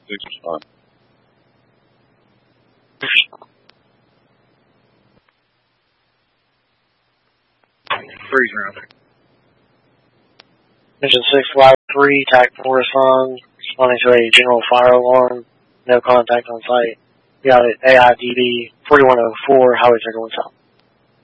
6 is fine. Freeze round. Mission 6, Flight 3, TAC 4 respond, responding to a general fire alarm, no contact on site. Got it, AIDB 4104, highway 31 south.